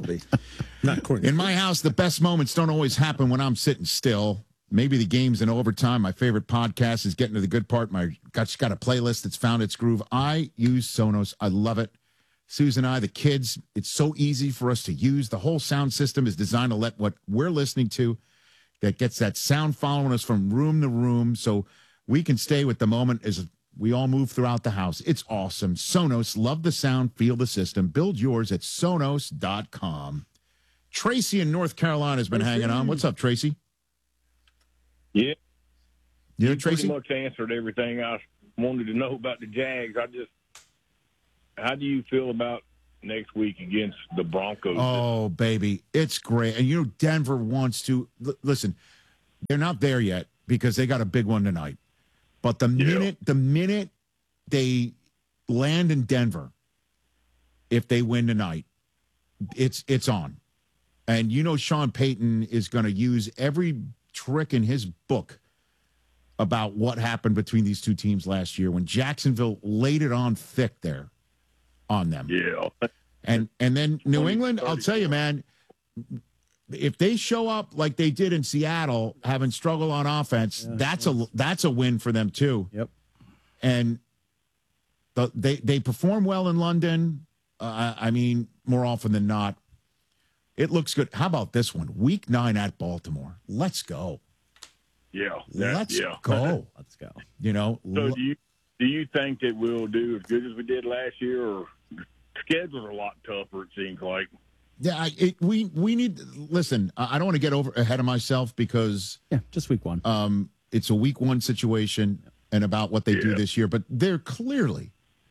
be. Not according. In my house, the best moments don't always happen when I'm sitting still. Maybe the game's in overtime. My favorite podcast is getting to the good part. Just got a playlist that's found its groove. I use Sonos. I love it. Susan and I, the kids, it's so easy for us to use. The whole sound system is designed to let what we're listening to, that gets that sound following us from room to room, so we can stay with the moment as we all move throughout the house. It's awesome. Sonos, love the sound, feel the system. Build yours at Sonos.com. Tracy in North Carolina has been hanging on. What's up, Tracy? Yeah. You know, You Tracy? pretty much answered everything I wanted to know about the Jags. How do you feel about next week against the Broncos? Oh, baby, it's great. And, you know, Denver wants to listen, they're not there yet because they got a big one tonight. But the minute they land in Denver, if they win tonight, it's on. And you know Sean Payton is going to use every trick in his book about what happened between these two teams last year when Jacksonville laid it on thick there on them. Yeah. And then New England, I'll tell you, man, if they show up like they did in Seattle, having struggled on offense, that's a win for them too. Yep. And they perform well in London. I mean, more often than not, it looks good. How about this one? Week 9 at Baltimore. Let's go. Yeah. Let's go. Let's go. You know. So do you think that we'll do as good as we did last year, or schedules are a lot tougher, it seems like? Yeah, we need. Listen, I don't want to get ahead of myself because just week 1. It's a week 1 situation and about what they do this year. But they're clearly,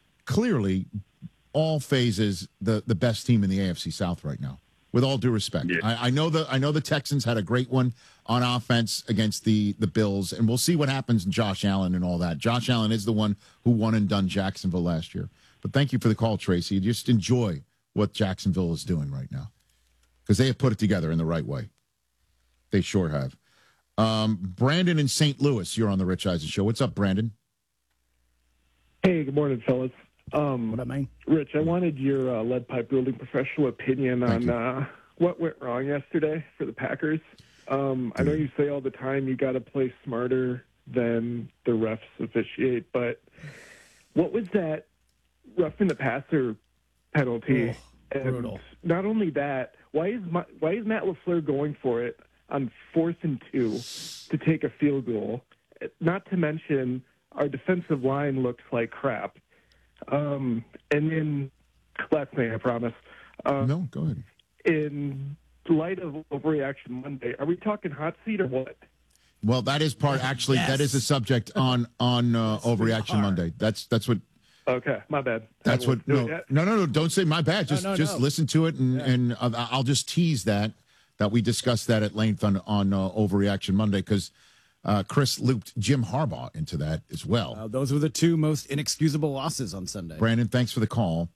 all phases the best team in the AFC South right now. With all due respect, I know the Texans had a great one on offense against the Bills, and we'll see what happens in Josh Allen and all that. Josh Allen is the one who won and done Jacksonville last year. But thank you for the call, Tracy. Just enjoy what Jacksonville is doing right now because they have put it together in the right way. They sure have. Brandon in St. Louis, you're on the Rich Eisen Show. What's up, Brandon? Hey, good morning, fellas. What up, man? Rich, I wanted your lead pipe building professional opinion on what went wrong yesterday for the Packers. I know you say all the time you got to play smarter than the refs officiate, but what was that roughing the passer penalty? Brutal. Not only that, why is Matt LaFleur going for it on 4th and 2 to take a field goal? Not to mention our defensive line looked like crap. And then last thing, I promise. No, go ahead. In light of Overreaction Monday, are we talking hot seat or what? Well, that is part. Actually, that is a subject on Overreaction Monday. That's what. Okay, my bad. That's what. No. Don't say my bad. Just listen to it, and I'll just tease that we discussed that at length on Overreaction Monday because Chris looped Jim Harbaugh into that as well. Those were the 2 most inexcusable losses on Sunday. Brandon, thanks for the call.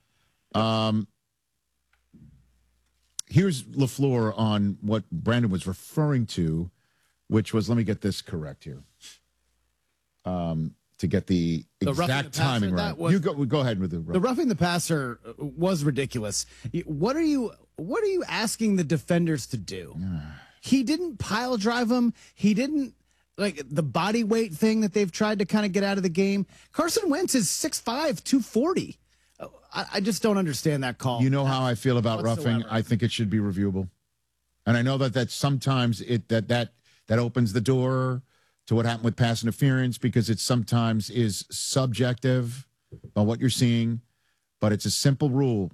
Here's LaFleur on what Brandon was referring to, which was, let me get this correct here, to get the exact timing right. You go ahead with the roughing the passer was ridiculous. What are you asking the defenders to do? He didn't pile drive him. He didn't. Like the body weight thing that they've tried to kind of get out of the game. Carson Wentz is 6'5", 240. I just don't understand that call. You know how I feel about roughing. I think it should be reviewable. And I know that sometimes that opens the door to what happened with pass interference because it sometimes is subjective about what you're seeing. But it's a simple rule.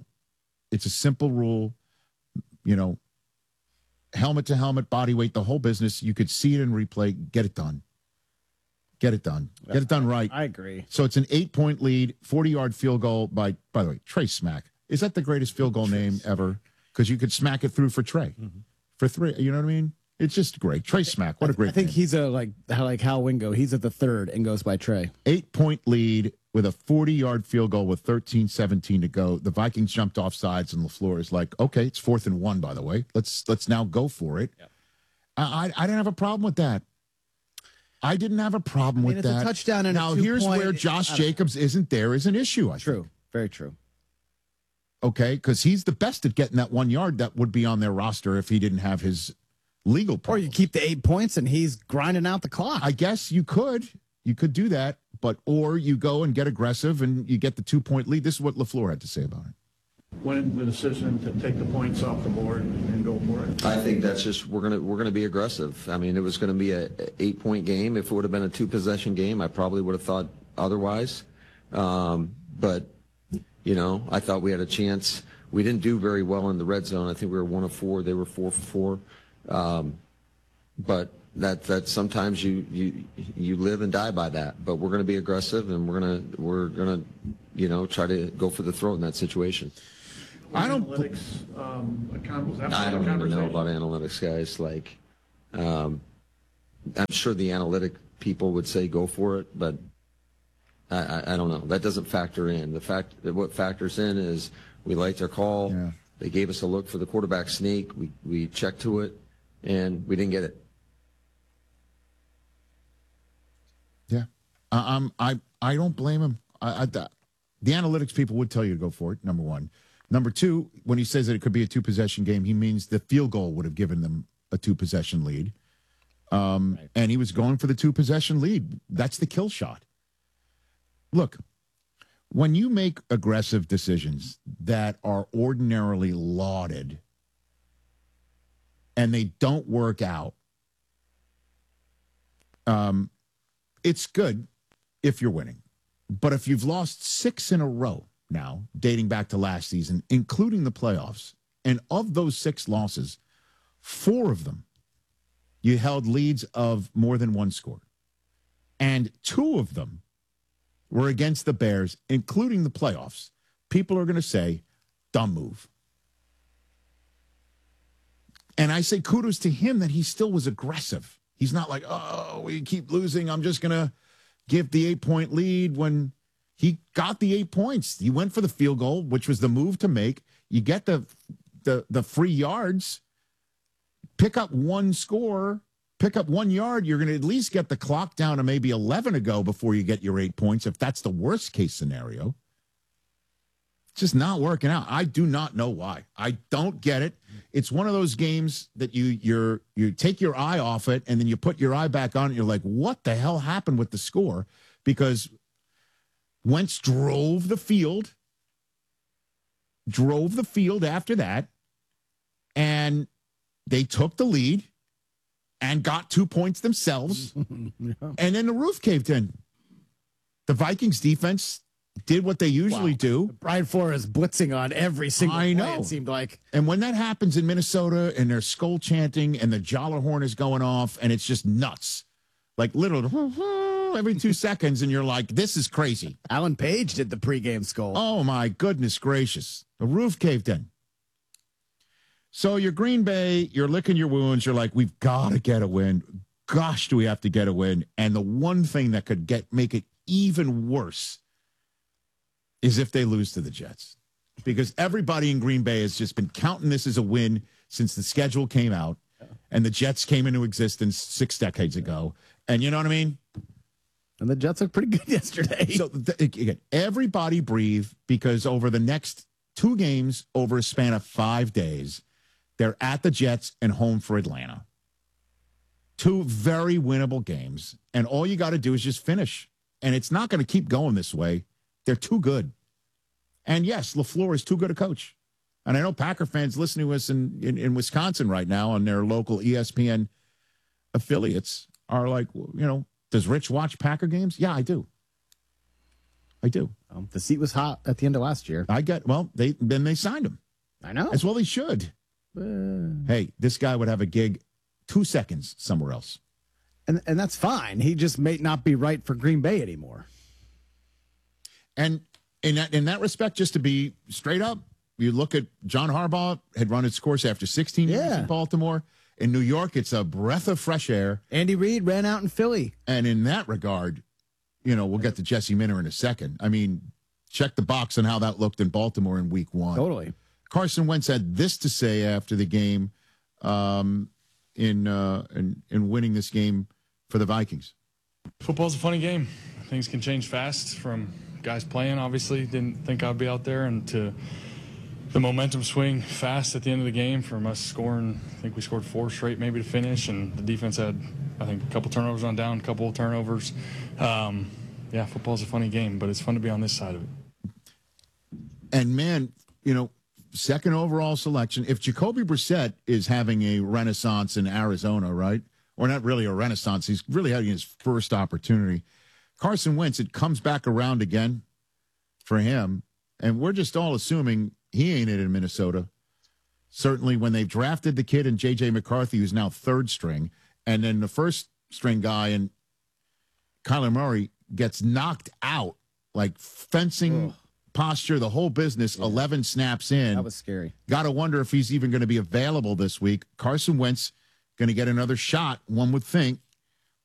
You know, helmet to helmet, body weight, the whole business. You could see it in replay. Get it done. Get it done right. I agree. So it's an 8-point lead, 40-yard field goal by the way, Trey Smack. Is that the greatest field goal name ever? Because you could smack it through for Trey. For 3. You know what I mean? It's just great. Trey Smack. What a great I think name. he's like Hal Wingo. He's at the 3rd and goes by Trey. 8-point lead with a 40-yard field goal with 13-17 to go. The Vikings jumped off sides, and LaFleur is like, okay, it's 4th and 1, by the way. Let's now go for it. Yep. I didn't have a problem with that. I didn't have a problem with that. A touchdown and now, here's where Josh Jacobs isn't there is an issue, I think. Very true. okay? Because he's the best at getting that 1 yard that would be on their roster if he didn't have his legal Or problems. you keep the 8 points and he's grinding out the clock. I guess you could do that, or you go and get aggressive and you get the 2-point lead. This is what LaFleur had to say about it. When the decision to take the points off the board and go for it? I think that's just we're gonna be aggressive. I mean, it was going to be a 8-point game. If it would have been a 2-possession game, I probably would have thought otherwise. But I thought we had a chance. We didn't do very well in the red zone. I think we were 1 of 4. They were 4 for 4. But that sometimes you live and die by that. But we're going to be aggressive, and we're gonna try to go for the throat in that situation. I don't even know about analytics, guys. Like, I'm sure the analytic people would say go for it, but I don't know. That doesn't factor in. What factors in is we liked our call. Yeah. They gave us a look for the quarterback sneak. We checked to it, and we didn't get it. Yeah. I don't blame him. The analytics people would tell you to go for it, number one. Number two, when he says that it could be a 2-possession game, he means the field goal would have given them a 2-possession lead. Right. And he was going for the 2-possession lead. That's the kill shot. Look, when you make aggressive decisions that are ordinarily lauded and they don't work out, it's good if you're winning. But if you've lost 6 in a row now, dating back to last season, including the playoffs, and of those 6 losses, 4 of them, you held leads of more than 1 score. And 2 of them were against the Bears, including the playoffs. People are going to say, dumb move. And I say kudos to him that he still was aggressive. He's not like, oh, we keep losing, I'm just going to give the 8-point lead. When he got the 8 points, he went for the field goal, which was the move to make. You get the free yards, pick up 1 score, pick up 1 yard. You're going to at least get the clock down to maybe 11 to go before you get your 8 points, if that's the worst case scenario. It's just not working out. I do not know why. I don't get it. It's one of those games that you take your eye off it and then you put your eye back on it. You're like, what the hell happened with the score? Because Wentz drove the field after that, and they took the lead and got 2 points themselves, yeah. And then the roof caved in. The Vikings defense did what they usually do. Brian Flores blitzing on every single play, it seemed like. And when that happens in Minnesota and they're skull chanting and the Jala horn is going off and it's just nuts, like literally every 2 seconds, and you're like, this is crazy. Alan Page did the pregame skull. Oh, my goodness gracious. The roof caved in. So you're Green Bay, you're licking your wounds. You're like, we've got to get a win. Gosh, do we have to get a win? And the one thing that could make it even worse is if they lose to the Jets. Because everybody in Green Bay has just been counting this as a win since the schedule came out and the Jets came into existence 6 decades ago. And you know what I mean? And the Jets looked pretty good yesterday. So again, everybody breathe, because over the next 2 games, over a span of 5 days, they're at the Jets and home for Atlanta. 2 very winnable games. And all you got to do is just finish. And it's not going to keep going this way. They're too good. And yes, LaFleur is too good a coach. And I know Packer fans listening to us in Wisconsin right now on their local ESPN affiliates are like, does Rich watch Packer games? Yeah, I do. The seat was hot at the end of last year. Then they signed him. I know. As well they should. Hey, this guy would have a gig 2 seconds somewhere else. And that's fine. He just may not be right for Green Bay anymore. And in that respect, just to be straight up, you look at John Harbaugh had run its course after 16 years in Baltimore. In New York, it's a breath of fresh air. Andy Reid ran out in Philly. And in that regard, we'll get to Jesse Minter in a second. I mean, check the box on how that looked in Baltimore in week 1. Totally. Carson Wentz had this to say after the game in winning this game for the Vikings. Football's a funny game. Things can change fast from guys playing, obviously. Didn't think I'd be out there, and to the momentum swing fast at the end of the game from us scoring. I think we scored 4 straight maybe to finish, and the defense had, I think, a couple turnovers on down, a couple of turnovers. Yeah, football's a funny game, but it's fun to be on this side of it. And, man, you know, second overall selection. If Jacoby Brissett is having a renaissance in Arizona, right? Or not really a renaissance. He's really having his first opportunity. Carson Wentz, it comes back around again for him. And we're just all assuming he ain't it in Minnesota. Certainly when they've drafted the kid in J.J. McCarthy, who's now third string, and then the first string guy and Kyler Murray gets knocked out, like fencing posture, the whole business, 11 snaps in. That was scary. Got to wonder if he's even going to be available this week. Carson Wentz going to get another shot, one would think,